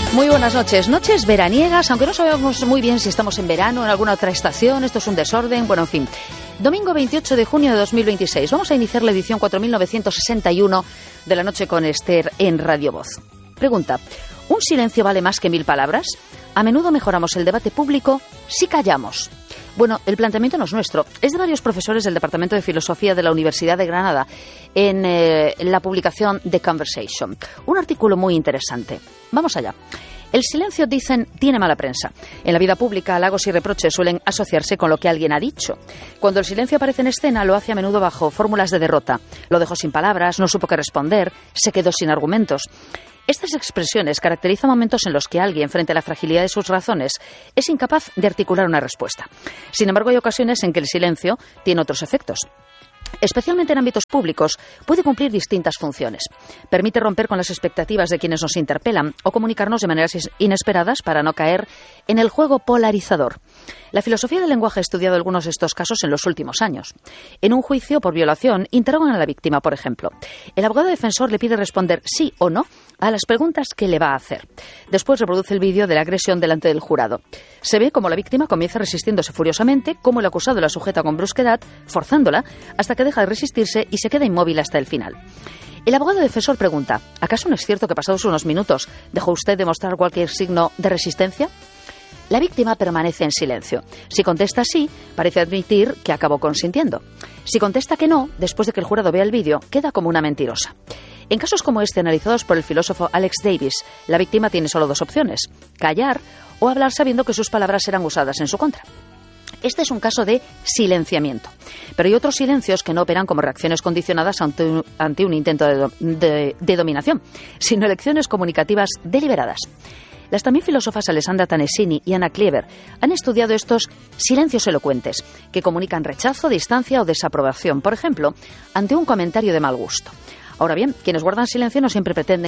Muy buenas noches. Noches veraniegas, aunque no sabemos muy bien si estamos en verano o en alguna otra estación. Esto es un desorden. Bueno, en fin. Domingo 28 de junio de 2026. Vamos a iniciar la edición 4961 de La Noche con Esther en Radio Voz. Pregunta: ¿un silencio vale más que 1000 palabras? A menudo mejoramos el debate público si callamos. Bueno, el planteamiento no es nuestro, es de varios profesores del Departamento de Filosofía de la Universidad de Granada en la publicación The Conversation. Un artículo muy interesante. Vamos allá. El silencio, dicen, tiene mala prensa. En la vida pública, halagos y reproches suelen asociarse con lo que alguien ha dicho. Cuando el silencio aparece en escena, lo hace a menudo bajo fórmulas de derrota. Lo dejó sin palabras, no supo qué responder, se quedó sin argumentos. Estas expresiones caracterizan momentos en los que alguien, frente a la fragilidad de sus razones, es incapaz de articular una respuesta. Sin embargo, hay ocasiones en que el silencio tiene otros efectos. Especialmente en ámbitos públicos, puede cumplir distintas funciones. Permite romper con las expectativas de quienes nos interpelan o comunicarnos de maneras inesperadas para no caer en el juego polarizador. La filosofía del lenguaje ha estudiado algunos de estos casos en los últimos años. En un juicio por violación, interrogan a la víctima, por ejemplo. El abogado defensor le pide responder sí o no a las preguntas que le va a hacer. Después reproduce el vídeo de la agresión delante del jurado. Se ve cómo la víctima comienza resistiéndose furiosamente, cómo el acusado la sujeta con brusquedad, forzándola, hasta que deja de resistirse y se queda inmóvil hasta el final. El abogado defensor pregunta: ¿acaso no es cierto que pasados unos minutos dejó usted de mostrar cualquier signo de resistencia? La víctima permanece en silencio. Si contesta sí, parece admitir que acabó consintiendo. Si contesta que no, después de que el jurado vea el vídeo, queda como una mentirosa. En casos como este, analizados por el filósofo Alex Davis, la víctima tiene solo dos opciones: callar o hablar sabiendo que sus palabras serán usadas en su contra. Este es un caso de silenciamiento. Pero hay otros silencios que no operan como reacciones condicionadas ante un intento de dominación, sino elecciones comunicativas deliberadas. Las también filósofas Alessandra Tanesini y Anna Clever han estudiado estos silencios elocuentes, que comunican rechazo, distancia o desaprobación, por ejemplo, ante un comentario de mal gusto. Ahora bien, quienes guardan silencio no siempre pretenden